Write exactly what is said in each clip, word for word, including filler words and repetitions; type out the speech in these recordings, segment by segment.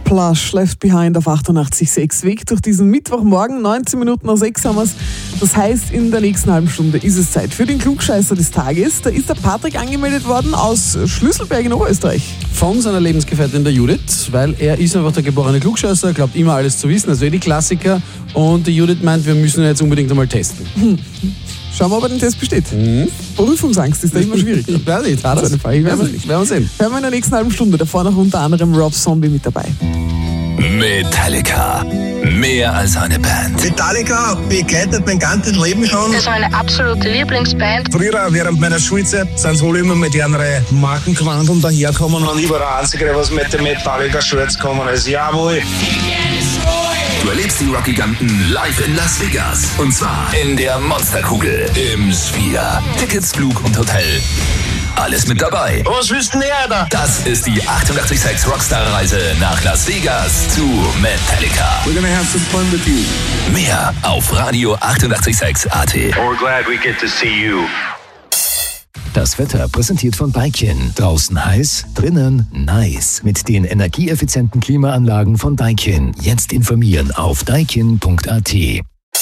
Plush, Left Behind auf achtundachtzig Komma sechs. Weg durch diesen Mittwochmorgen, neunzehn Minuten nach sechs haben wir es. Das heißt, in der nächsten halben Stunde ist es Zeit für den Klugscheißer des Tages. Da ist der Patrick angemeldet worden aus Schlüsselberg in Oberösterreich. Von seiner Lebensgefährtin der Judith, weil er ist einfach der geborene Klugscheißer, glaubt immer alles zu wissen, also eh die Klassiker. Und die Judith meint, wir müssen ihn jetzt unbedingt einmal testen. Hm. Schauen wir, ob er den Test besteht. Mhm. Prüfungsangst ist da immer schwierig. Ich weiß nicht, hat das? Ich weiß Werden nicht. wir sehen. Hören wir in der nächsten halben Stunde. Davor noch unter anderem Rob Zombie mit dabei. Metallica. Mehr als eine Band. Metallica begleitet mein ganzes Leben schon. Das ist meine absolute Lieblingsband. Früher, während meiner Schulzeit, sind wohl immer modernere Markenquanten daherkommen und ich war der Einzige, was mit dem Metallica-Shirts gekommen ist. Jawohl. Du erlebst die Rock-Giganten live in Las Vegas. Und zwar in der Monsterkugel im Sphere. Tickets, Flug und Hotel. Alles mit dabei. Was willst du denn her, da? Das ist die achtundachtzig Komma sechs Rockstar-Reise nach Las Vegas zu Metallica. We're gonna have some fun with you. Mehr auf Radio achtundachtzig Komma sechs A T. We're glad we get to see you. Das Wetter präsentiert von Daikin. Draußen heiß, drinnen nice. Mit den energieeffizienten Klimaanlagen von Daikin. Jetzt informieren auf daikin punkt a t.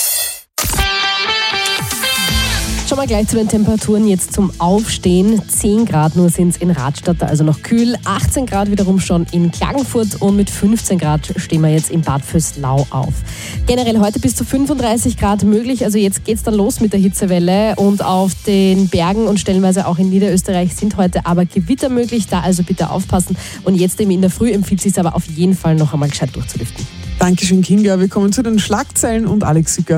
Schauen wir gleich zu den Temperaturen jetzt zum Aufstehen. zehn Grad nur sind es in Radstadt, also noch kühl. achtzehn Grad wiederum schon in Klagenfurt und mit fünfzehn Grad stehen wir jetzt in Bad Vöslau auf. Generell heute bis zu fünfunddreißig Grad möglich, also jetzt geht's dann los mit der Hitzewelle und auf den Bergen und stellenweise auch in Niederösterreich sind heute aber Gewitter möglich, da also bitte aufpassen und jetzt eben in der Früh empfiehlt es sich aber auf jeden Fall noch einmal gescheit durchzulüften. Dankeschön, Kinga. Wir kommen zu den Schlagzeilen und Alex Sücker.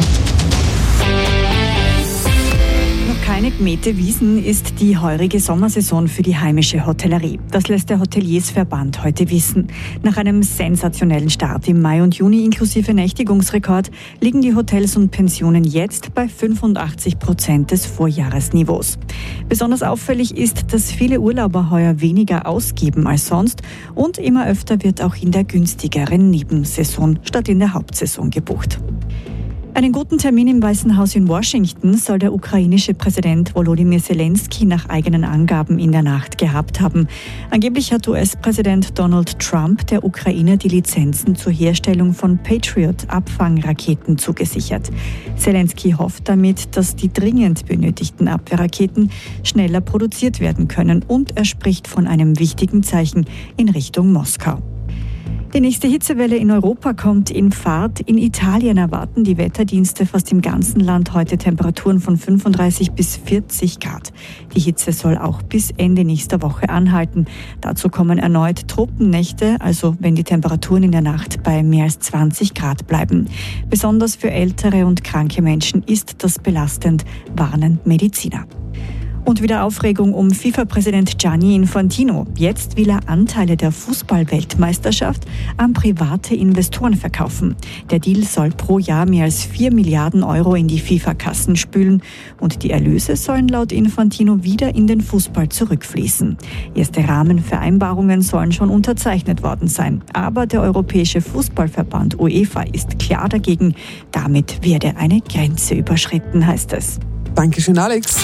Keine gemähte Wiesen ist die heurige Sommersaison für die heimische Hotellerie. Das lässt der Hoteliersverband heute wissen. Nach einem sensationellen Start im Mai und Juni inklusive Nächtigungsrekord liegen die Hotels und Pensionen jetzt bei fünfundachtzig Prozent des Vorjahresniveaus. Besonders auffällig ist, dass viele Urlauber heuer weniger ausgeben als sonst und immer öfter wird auch in der günstigeren Nebensaison statt in der Hauptsaison gebucht. Einen guten Termin im Weißen Haus in Washington soll der ukrainische Präsident Volodymyr Zelensky nach eigenen Angaben in der Nacht gehabt haben. Angeblich hat U S-Präsident Donald Trump der Ukraine die Lizenzen zur Herstellung von Patriot-Abfangraketen zugesichert. Zelensky hofft damit, dass die dringend benötigten Abwehrraketen schneller produziert werden können und er spricht von einem wichtigen Zeichen in Richtung Moskau. Die nächste Hitzewelle in Europa kommt in Fahrt. In Italien erwarten die Wetterdienste fast im ganzen Land heute Temperaturen von fünfunddreißig bis vierzig Grad. Die Hitze soll auch bis Ende nächster Woche anhalten. Dazu kommen erneut Tropennächte, also wenn die Temperaturen in der Nacht bei mehr als zwanzig Grad bleiben. Besonders für ältere und kranke Menschen ist das belastend, warnen Mediziner. Und wieder Aufregung um FIFA-Präsident Gianni Infantino. Jetzt will er Anteile der Fußball-Weltmeisterschaft an private Investoren verkaufen. Der Deal soll pro Jahr mehr als vier Milliarden Euro in die FIFA-Kassen spülen und die Erlöse sollen laut Infantino wieder in den Fußball zurückfließen. Erste Rahmenvereinbarungen sollen schon unterzeichnet worden sein. Aber der Europäische Fußballverband UEFA ist klar dagegen. Damit werde eine Grenze überschritten, heißt es. Dankeschön, Alex.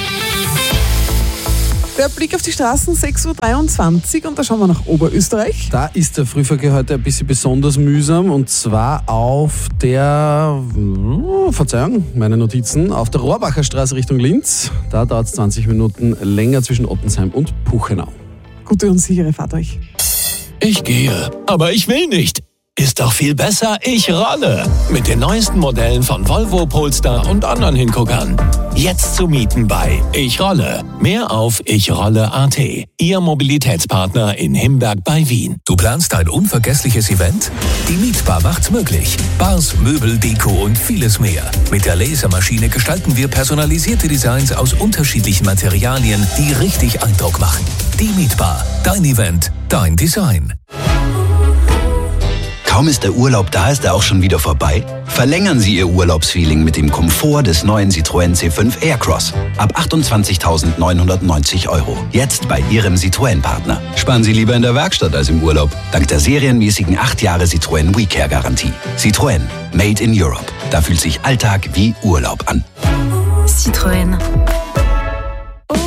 Der Blick auf die Straßen, sechs Uhr dreiundzwanzig und da schauen wir nach Oberösterreich. Da ist der Frühverkehr heute ein bisschen besonders mühsam und zwar auf der, oh, Verzeihung, meine Notizen, auf der Rohrbacher Straße Richtung Linz. Da dauert es zwanzig Minuten länger zwischen Ottensheim und Puchenau. Gute und sichere Fahrt euch. Ich gehe, aber ich will nicht. Ist doch viel besser, ich rolle. Mit den neuesten Modellen von Volvo, Polestar und anderen Hinguckern. Jetzt zu mieten bei Ich Rolle. Mehr auf ichrolle punkt a t. Ihr Mobilitätspartner in Himberg bei Wien. Du planst ein unvergessliches Event? Die Mietbar macht's möglich. Bars, Möbel, Deko und vieles mehr. Mit der Lasermaschine gestalten wir personalisierte Designs aus unterschiedlichen Materialien, die richtig Eindruck machen. Die Mietbar. Dein Event, dein Design. Kaum ist der Urlaub da, ist er auch schon wieder vorbei? Verlängern Sie Ihr Urlaubsfeeling mit dem Komfort des neuen Citroën C fünf Aircross. Ab achtundzwanzigtausendneunhundertneunzig Euro. Jetzt bei Ihrem Citroën-Partner. Sparen Sie lieber in der Werkstatt als im Urlaub. Dank der serienmäßigen acht Jahre Citroën WeCare-Garantie. Citroën. Made in Europe. Da fühlt sich Alltag wie Urlaub an. Citroën.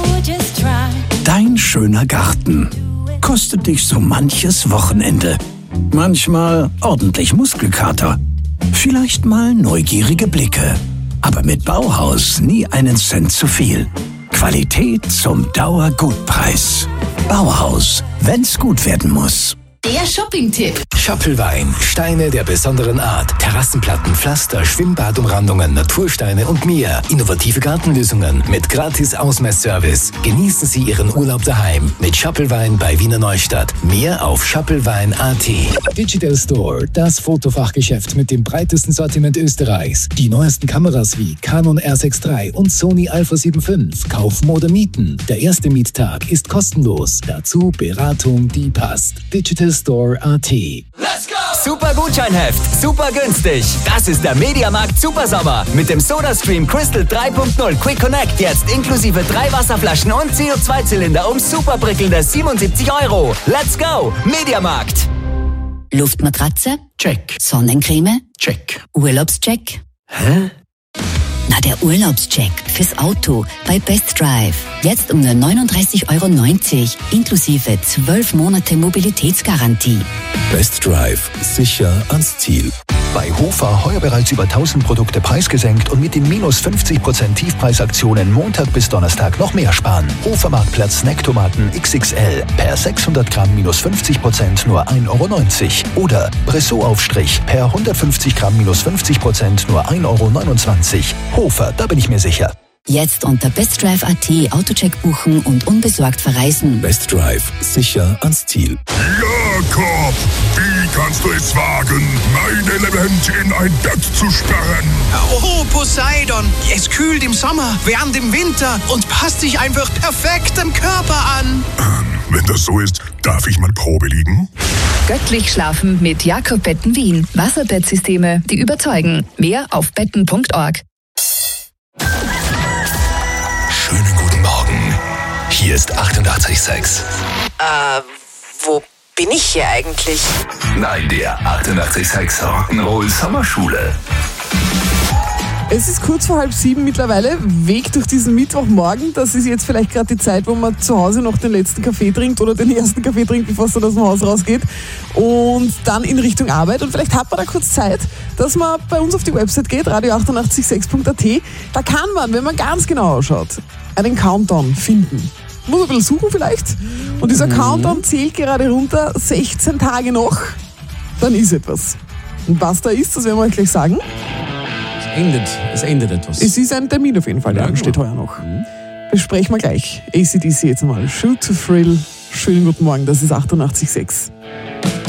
Dein schöner Garten kostet dich so manches Wochenende. Manchmal ordentlich Muskelkater. Vielleicht mal neugierige Blicke. Aber mit Bauhaus nie einen Cent zu viel. Qualität zum Dauergutpreis. Bauhaus, wenn's gut werden muss. Der Shopping-Tipp. Schoppelwein, Steine der besonderen Art, Terrassenplatten, Pflaster, Schwimmbadumrandungen, Natursteine und mehr. Innovative Gartenlösungen mit gratis Ausmessservice. Genießen Sie Ihren Urlaub daheim mit Schoppelwein bei Wiener Neustadt. Mehr auf schoppelwein punkt a t. Digital Store, das Fotofachgeschäft mit dem breitesten Sortiment Österreichs. Die neuesten Kameras wie Canon R sechs drei und Sony Alpha sieben fünf. Kaufen oder mieten. Der erste Miettag ist kostenlos. Dazu Beratung, die passt. Digital Store punkt a t. Let's go! Super Gutscheinheft, super günstig. Das ist der Mediamarkt Supersommer mit dem SodaStream Crystal drei Punkt null Quick Connect jetzt inklusive drei Wasserflaschen und C O zwei Zylinder um super prickelnde siebenundsiebzig Euro. Let's go! Mediamarkt. Luftmatratze? Check. Sonnencreme? Check. Urlaubscheck? Hä? Na, der Urlaubscheck fürs Auto bei Best Drive. Jetzt um nur neununddreißig Euro neunzig, inklusive zwölf Monate Mobilitätsgarantie. Best Drive, sicher ans Ziel. Bei Hofer heuer bereits über tausend Produkte preisgesenkt und mit den minus fünfzig Prozent Tiefpreisaktionen Montag bis Donnerstag noch mehr sparen. Hofer Marktplatz Snacktomaten X X L per sechshundert Gramm minus fünfzig Prozent nur ein Euro neunzig. Oder Bressot-Aufstrich per hundertfünfzig Gramm minus fünfzig Prozent nur ein Euro neunundzwanzig. Hofer, da bin ich mir sicher. Jetzt unter bestdrive punkt a t Autocheck buchen und unbesorgt verreisen. Best Drive, sicher ans Ziel. Jakob, wie kannst du es wagen, mein Element in ein Bett zu sperren? Oh, Poseidon, es kühlt im Sommer, wärmt im Winter und passt sich einfach perfekt dem Körper an. Ähm, wenn das so ist, darf ich mal Probe liegen? Göttlich schlafen mit Jakob Betten Wien. Wasserbettsysteme, die überzeugen. Mehr auf betten punkt org. Schönen guten Morgen. Hier ist achtundachtzig Komma sechs. Äh, wo bin ich hier eigentlich? Nein, der achtundachtzig Komma sechs Rock'n'Roll Sommerschule. Es ist kurz vor halb sieben mittlerweile, Weg durch diesen Mittwochmorgen. Das ist jetzt vielleicht gerade die Zeit, wo man zu Hause noch den letzten Kaffee trinkt oder den ersten Kaffee trinkt, bevor es dann aus dem Haus rausgeht. Und dann in Richtung Arbeit. Und vielleicht hat man da kurz Zeit, dass man bei uns auf die Website geht, radio achtundachtzig Komma sechs punkt a t. Da kann man, wenn man ganz genau ausschaut, einen Countdown finden. Muss ein bisschen suchen vielleicht. Und dieser mhm. Countdown zählt gerade runter, sechzehn Tage noch. Dann ist etwas. Und was da ist, das werden wir euch gleich sagen. Endet, es endet etwas. Es ist ein Termin auf jeden Fall, der ja, ansteht heuer noch. Mhm. Besprechen wir gleich. A C D C jetzt einmal. Shoot to Thrill. Schönen guten Morgen, das ist achtundachtzig Komma sechs.